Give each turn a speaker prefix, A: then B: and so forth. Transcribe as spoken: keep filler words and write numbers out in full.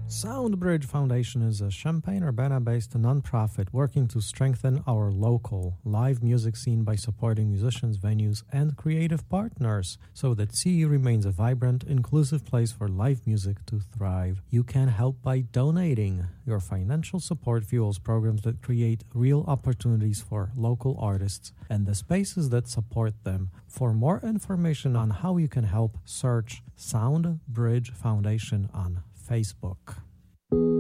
A: Soundbridge Foundation is a Champaign-Urbana-based nonprofit working to strengthen our local live music scene by supporting musicians, venues, and creative partners so that C E remains a vibrant, inclusive place for live music to thrive. You can help by donating. Your financial support fuels programs that create real opportunities for local artists and the spaces that support them. For more information on how you can help, search Soundbridge Foundation on Facebook.